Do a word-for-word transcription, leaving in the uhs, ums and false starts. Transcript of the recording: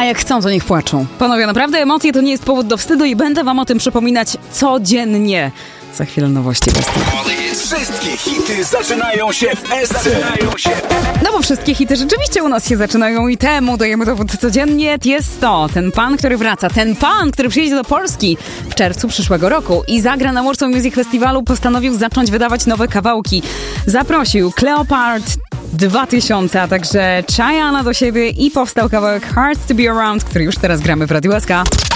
jak chcą, to niech płaczą. Panowie, naprawdę emocje to nie jest powód do wstydu i będę wam o tym przypominać codziennie. Za chwilę nowości. Wszystkie hity zaczynają się w S C. No bo wszystkie hity rzeczywiście u nas się zaczynają i temu dajemy dowód codziennie. Jest to ten pan, który wraca. Ten pan, który przyjedzie do Polski w czerwcu przyszłego roku i zagra na Warsaw Music Festivalu, postanowił zacząć wydawać nowe kawałki. Zaprosił Cleopard dwa tysiące, a także Chayana do siebie i powstał kawałek Hard to be Around, który już teraz gramy w Radiu S K.